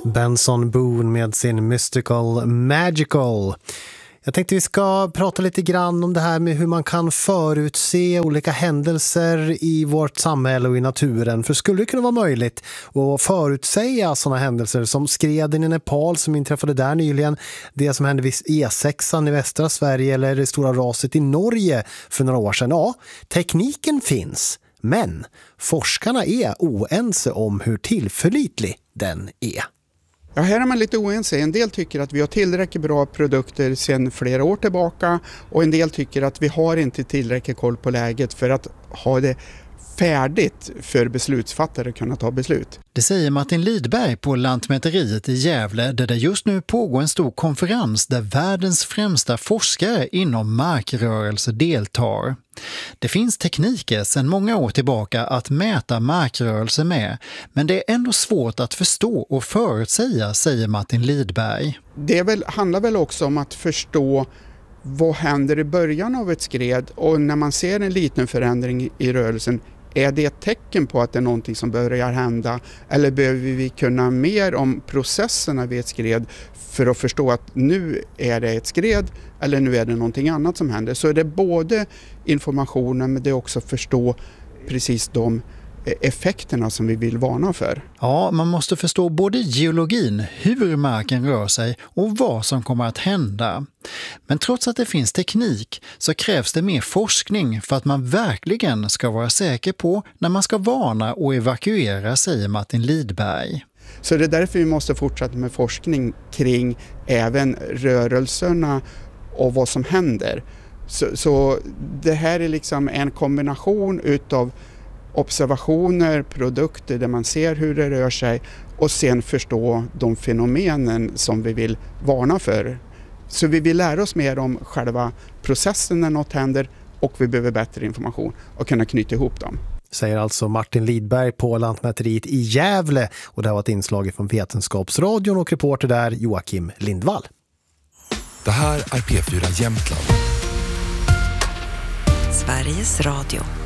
Benson Boone med sin Mystical Magical. Jag tänkte vi ska prata lite grann om det här med hur man kan förutse olika händelser i vårt samhälle och i naturen. För skulle det kunna vara möjligt att förutsäga sådana händelser som skreden i Nepal som inträffade där nyligen, det som hände vid E6 i västra Sverige eller det stora raset i Norge för några år sedan. Ja, tekniken finns, men forskarna är oense om hur tillförlitlig den är. Ja, här är man lite oense. En del tycker att vi har tillräckligt bra produkter sedan flera år tillbaka och en del tycker att vi har inte tillräckligt koll på läget för att ha det färdigt för beslutsfattare att kunna ta beslut. Det säger Martin Lidberg på Lantmäteriet i Gävle där det just nu pågår en stor konferens där världens främsta forskare inom markrörelse deltar. Det finns tekniker sedan många år tillbaka att mäta markrörelse med, men det är ändå svårt att förstå och förutsäga, säger Martin Lidberg. Det handlar väl också om att förstå vad händer i början av ett skred och när man ser en liten förändring i rörelsen. Är det ett tecken på att det är någonting som börjar hända eller behöver vi kunna mer om processerna vid ett skred för att förstå att nu är det ett skred eller nu är det någonting annat som händer. Så är det både informationen men det är också förstå precis de effekterna som vi vill varna för. Ja, man måste förstå både geologin, hur marken rör sig och vad som kommer att hända. Men trots att det finns teknik så krävs det mer forskning för att man verkligen ska vara säker på när man ska varna och evakuera, säger Martin Lidberg. Så det är därför vi måste fortsätta med forskning kring även rörelserna och vad som händer. Så det här är liksom en kombination utav observationer, produkter där man ser hur det rör sig och sen förstå de fenomenen som vi vill varna för. Så vi vill lära oss mer om själva processen när något händer och vi behöver bättre information och kunna knyta ihop dem. Säger alltså Martin Lidberg på Lantmäteriet i Gävle och det har varit inslag från Vetenskapsradion och reporter där Joakim Lindvall. Det här är P4 Jämtland. Sveriges Radio.